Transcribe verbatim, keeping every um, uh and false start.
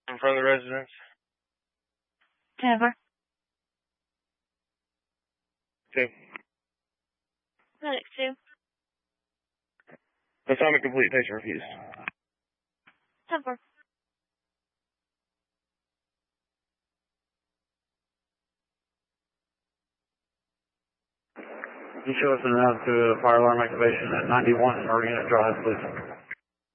in front of the residence. ten four. Two. Medic two. Assignment complete. Patient refused. ten four. You show us enough to fire alarm activation at ninety-one Marina Drive, please.